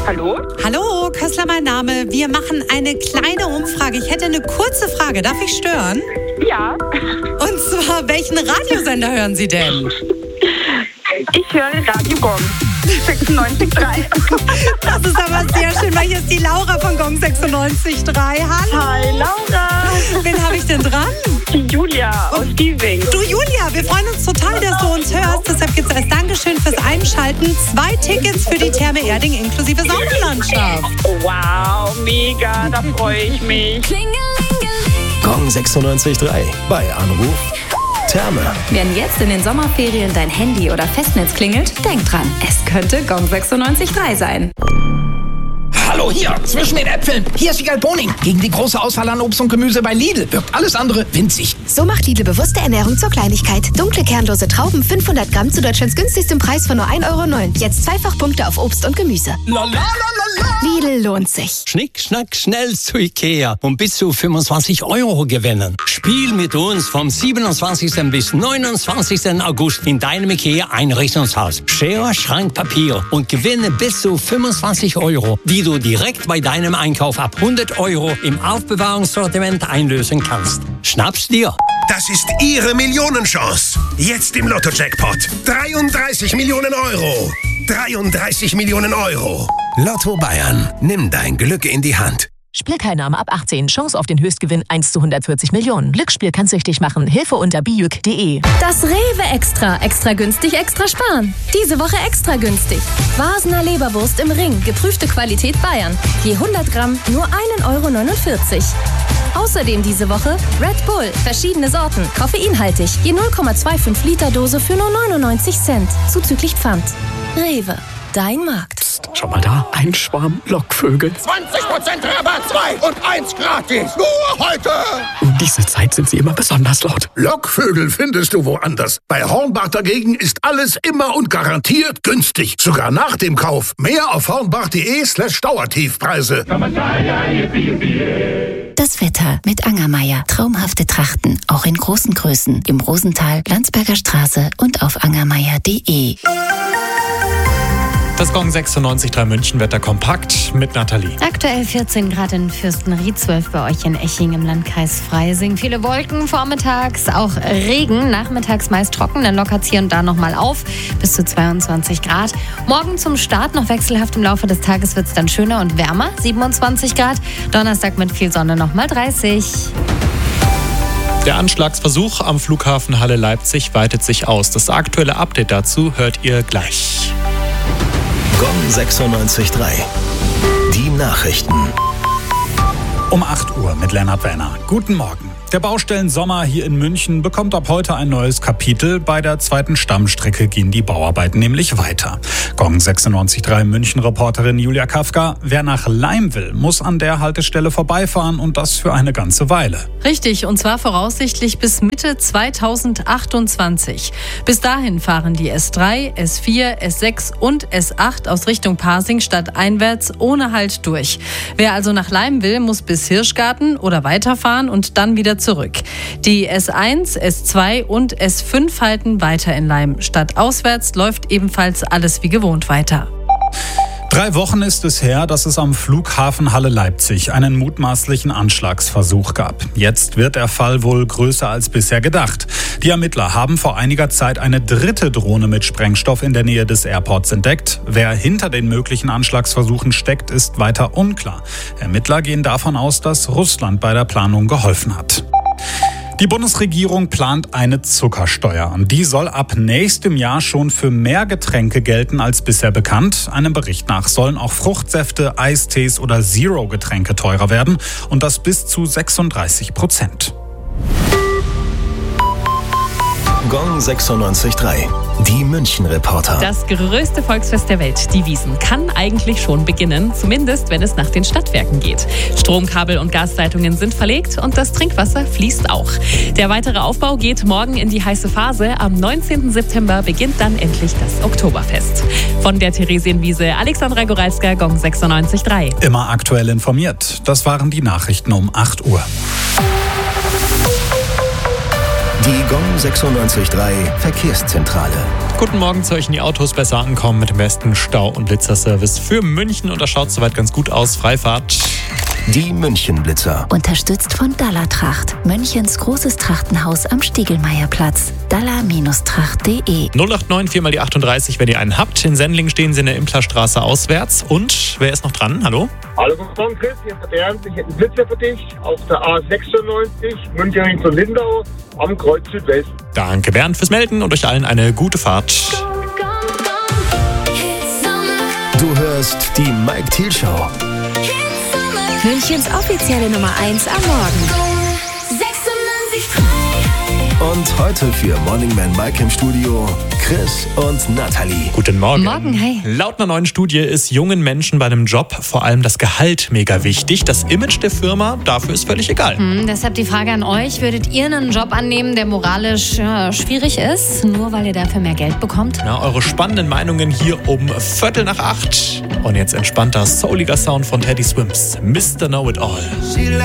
Hallo? Hallo, Kössler mein Name. Wir machen eine kleine Umfrage. Ich hätte eine kurze Frage. Darf ich stören? Ja. Und zwar, welchen Radiosender hören Sie denn? Ich höre Radio Gong 96.3. Das ist aber sehr schön, weil hier ist die Laura von Gong 96.3. Hallo. Hi, Laura. Wen habe ich denn dran? Die Julia aus Giesing. Du Julia, wir freuen uns total, dass du uns hörst. Deshalb gibt es als Dankeschön fürs Einschalten 2 Tickets für die Therme Erding inklusive Sonnenlandschaft. Wow, mega, da freue ich mich. Gong 96.3 bei Anruf Therme. Wenn jetzt in den Sommerferien dein Handy oder Festnetz klingelt, denk dran, es könnte Gong 96.3 sein. Hallo hier, zwischen den Äpfeln. Hier ist Wiegald Boning. Gegen die große Auswahl an Obst und Gemüse bei Lidl wirkt alles andere winzig. So macht Lidl bewusste Ernährung zur Kleinigkeit. Dunkle, kernlose Trauben, 500 Gramm zu Deutschlands günstigstem Preis von nur 1,09 €. Jetzt 2-fach Punkte auf Obst und Gemüse. Lidl lohnt sich. Schnick, schnack, schnell zu Ikea und bis zu 25 € gewinnen. Spiel mit uns vom 27. bis 29. August in deinem Ikea-Einrichtungshaus. Schere, Schrank, Papier und gewinne bis zu 25 €, die du direkt bei deinem Einkauf ab 100 € im Aufbewahrungssortiment einlösen kannst. Schnapp's dir! Das ist Ihre Millionenchance. Jetzt im Lotto-Jackpot. 33 Millionen €. 33 Millionen €. Lotto Bayern. Nimm dein Glück in die Hand. Spielteilnahme ab 18. Chance auf den Höchstgewinn 1 zu 140 Millionen. Glücksspiel kann süchtig machen. Hilfe unter bijuk.de. Das Rewe Extra. Extra günstig, extra sparen. Diese Woche extra günstig. Wasener Leberwurst im Ring. Geprüfte Qualität Bayern. Je 100 Gramm nur 1,49 €. Außerdem diese Woche Red Bull. Verschiedene Sorten. Koffeinhaltig. Je 0,25 Liter Dose für nur 99 Cent. Zuzüglich Pfand. Rewe. Dein Markt. Psst, schau mal da, ein Schwarm Lockvögel. 20% Rabatt, 2 und 1 gratis. Nur heute. Um diese Zeit sind sie immer besonders laut. Lockvögel findest du woanders. Bei Hornbach dagegen ist alles immer und garantiert günstig. Sogar nach dem Kauf. Mehr auf hornbach.de/Dauertiefpreise. Das Wetter mit Angermeier. Traumhafte Trachten, auch in großen Größen. Im Rosental, Landsberger Straße und auf angermeier.de. Das Gong 96.3 München Wetter kompakt mit Nathalie. Aktuell 14 Grad in Fürstenried, 12 bei euch in Eching im Landkreis Freising. Viele Wolken vormittags, auch Regen. Nachmittags meist trocken, dann lockert es hier und da nochmal auf. Bis zu 22 Grad. Morgen zum Start noch wechselhaft. Im Laufe des Tages wird es dann schöner und wärmer, 27 Grad. Donnerstag mit viel Sonne nochmal 30. Der Anschlagsversuch am Flughafen Halle-Leipzig weitet sich aus. Das aktuelle Update dazu hört ihr gleich. Gong 96.3. Die Nachrichten. Um 8 Uhr mit Lennart Werner. Guten Morgen. Der Baustellen-Sommer hier in München bekommt ab heute ein neues Kapitel. Bei der zweiten Stammstrecke gehen die Bauarbeiten nämlich weiter. Gong 96.3 München-Reporterin Julia Kafka. Wer nach Leim will, muss an der Haltestelle vorbeifahren und das für eine ganze Weile. Richtig, und zwar voraussichtlich bis Mitte 2028. Bis dahin fahren die S3, S4, S6 und S8 aus Richtung Pasing stadteinwärts ohne Halt durch. Wer also nach Leim will, muss bis Hirschgarten oder weiterfahren und dann wieder zurück. Die S1, S2 und S5 halten weiter in Leim. Stadtauswärts läuft ebenfalls alles wie gewohnt weiter. 3 Wochen ist es her, dass es am Flughafen Halle-Leipzig einen mutmaßlichen Anschlagsversuch gab. Jetzt wird der Fall wohl größer als bisher gedacht. Die Ermittler haben vor einiger Zeit eine 3. Drohne mit Sprengstoff in der Nähe des Airports entdeckt. Wer hinter den möglichen Anschlagsversuchen steckt, ist weiter unklar. Ermittler gehen davon aus, dass Russland bei der Planung geholfen hat. Die Bundesregierung plant eine Zuckersteuer. Die soll ab nächstem Jahr schon für mehr Getränke gelten als bisher bekannt. Einem Bericht nach sollen auch Fruchtsäfte, Eistees oder Zero-Getränke teurer werden. Und das bis zu 36%. Gong 96.3. Die München-Reporter. Das größte Volksfest der Welt, die Wiesn, kann eigentlich schon beginnen. Zumindest, wenn es nach den Stadtwerken geht. Stromkabel und Gasleitungen sind verlegt und das Trinkwasser fließt auch. Der weitere Aufbau geht morgen in die heiße Phase. Am 19. September beginnt dann endlich das Oktoberfest. Von der Theresienwiese, Alexandra Goralska, Gong 96.3. Immer aktuell informiert. Das waren die Nachrichten um 8 Uhr. Die Gong 96.3 Verkehrszentrale. Guten Morgen zu euch in die Autos. Besser ankommen mit dem besten Stau- und Blitzerservice für München. Und das schaut soweit ganz gut aus. Freifahrt. Die München-Blitzer. Unterstützt von Dalla-Tracht. Münchens großes Trachtenhaus am Stiegelmeierplatz. dalla-tracht.de 089 4 mal die 38, wenn ihr einen habt. In Sendling stehen sie in der Implerstraße auswärts. Und wer ist noch dran? Hallo? Hallo, guten Morgen, Chris. Hier ist der Bernd. Ich hätte einen Blitzer für dich auf der A96, München Richtung Lindau, am Kreuz Südwest. Danke, Bernd, fürs Melden und euch allen eine gute Fahrt. Du hörst die Mike Thiel Show. Münchens offizielle Nummer 1 am Morgen. Und heute für Morning Man Mike im Studio Chris und Nathalie. Guten Morgen. Morgen, hey. Laut einer neuen Studie ist jungen Menschen bei einem Job vor allem das Gehalt mega wichtig. Das Image der Firma, dafür ist völlig egal. Deshalb die Frage an euch, würdet ihr einen Job annehmen, der moralisch schwierig ist, nur weil ihr dafür mehr Geld bekommt? Na, eure spannenden Meinungen hier um 7:45. Und jetzt entspannter, souliger Sound von Teddy Swims. Mr. Know It All.